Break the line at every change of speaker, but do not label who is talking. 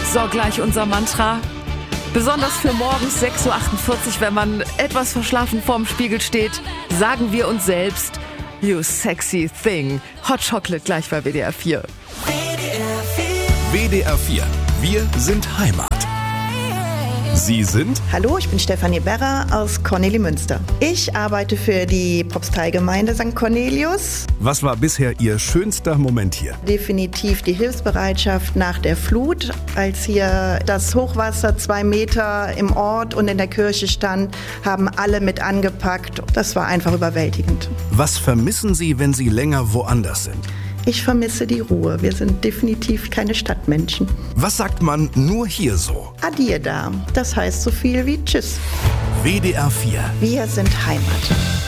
So, gleich unser Mantra. Besonders für morgens 6.48 Uhr, wenn man etwas verschlafen vorm Spiegel steht, sagen wir uns selbst, you sexy thing. Hot Chocolate gleich bei WDR 4.
WDR 4. Wir sind Heimat. Sie sind?
Hallo, ich bin Stefanie Berrer aus Cornelimünster. Ich arbeite für die Propsteigemeinde St. Cornelius.
Was war bisher Ihr schönster Moment hier?
Definitiv die Hilfsbereitschaft nach der Flut, als hier das Hochwasser 2 Meter im Ort und in der Kirche stand, haben alle mit angepackt. Das war einfach überwältigend.
Was vermissen Sie, wenn Sie länger woanders sind?
Ich vermisse die Ruhe. Wir sind definitiv keine Stadtmenschen.
Was sagt man nur hier so?
Adieu da. Das heißt so viel wie Tschüss.
WDR 4.
Wir sind Heimat.